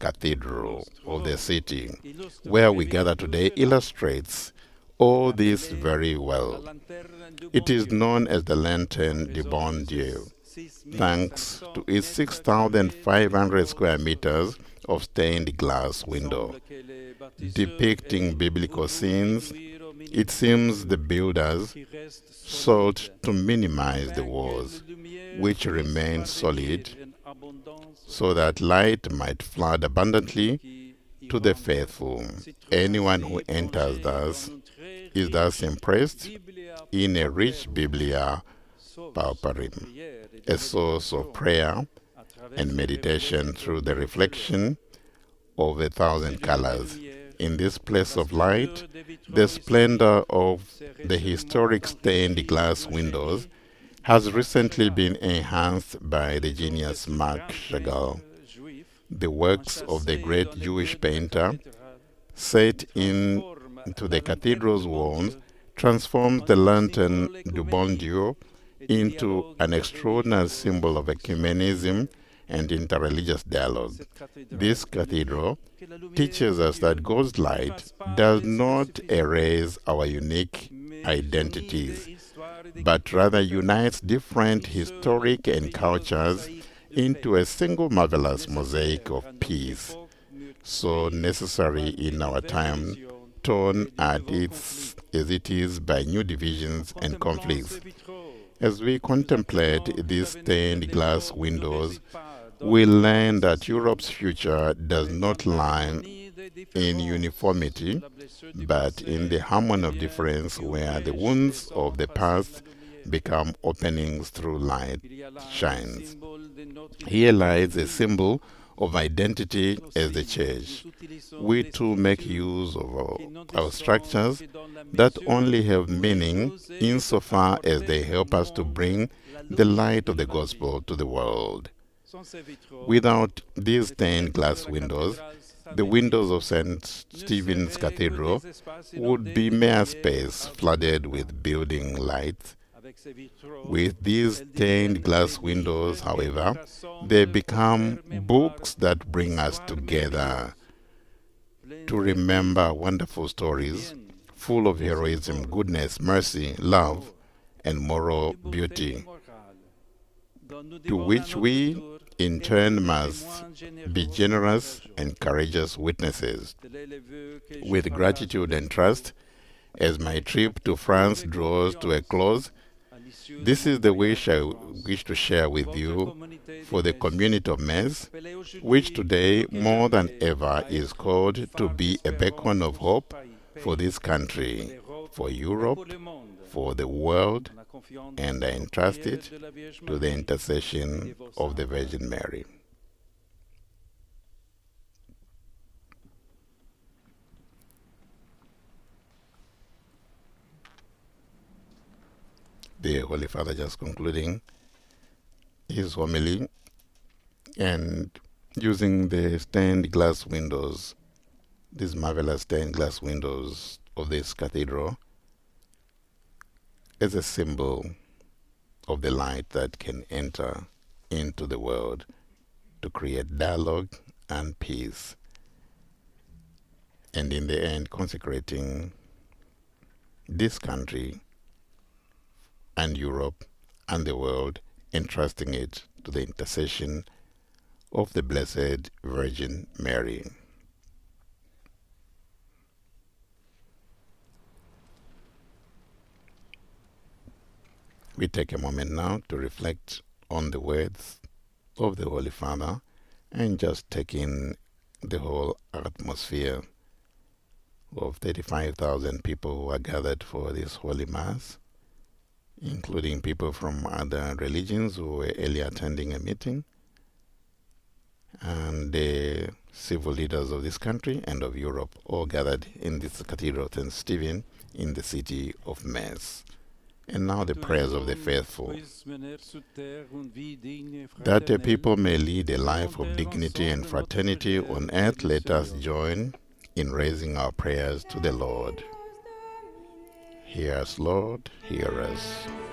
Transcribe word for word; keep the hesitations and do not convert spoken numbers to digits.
cathedral of the city where we gather today illustrates all this very well. It is known as the Lanterne du Bon Dieu, thanks to its six thousand five hundred square meters of stained glass window. Depicting biblical scenes, it seems the builders sought to minimize the walls, which remained solid, so that light might flood abundantly to the faithful. Anyone who enters thus is thus impressed in a rich Biblia Pauperim, a source of prayer and meditation through the reflection of a thousand colors. In this place of light, the splendor of the historic stained glass windows has recently been enhanced by the genius Marc Chagall. The works of the great Jewish painter, set into the cathedral's walls, transforms the Lanterne du Bon Dieu into an extraordinary symbol of ecumenism and interreligious dialogue. This cathedral teaches us that God's light does not erase our unique identities, but rather unites different historic and cultures into a single marvelous mosaic of peace, so necessary in our time, torn at its, as it is by new divisions and conflicts. As we contemplate these stained glass windows, we learn that Europe's future does not lie in uniformity, but in the harmony of difference, where the wounds of the past become openings through light shines. Here lies a symbol of identity as the church. We too make use of our, our structures that only have meaning insofar as they help us to bring the light of the gospel to the world. Without these stained glass windows, the windows of Saint Stephen's Cathedral would be mere space flooded with building lights. With these stained glass windows, however, they become books that bring us together to remember wonderful stories full of heroism, goodness, mercy, love, and moral beauty, to which we in turn must be generous and courageous witnesses. With gratitude and trust, as my trip to France draws to a close, this is the wish I wish to share with you for the community of Metz, which today more than ever is called to be a beacon of hope for this country, for Europe, for the world, and I entrust it to the intercession of the Virgin Mary. The Holy Father just concluding his homily and using the stained glass windows, these marvelous stained glass windows of this cathedral, as a symbol of the light that can enter into the world to create dialogue and peace, and in the end consecrating this country and Europe and the world, entrusting it to the intercession of the Blessed Virgin Mary. We take a moment now to reflect on the words of the Holy Father and just take in the whole atmosphere of thirty-five thousand people who are gathered for this Holy Mass, including people from other religions who were earlier attending a meeting, and the civil leaders of this country and of Europe, all gathered in this Cathedral of Saint Stephen in the city of Metz. And now the prayers of the faithful, that the people may lead a life of dignity and fraternity on earth. Let us join in raising our prayers to the Lord. Hear us, Lord, hear us.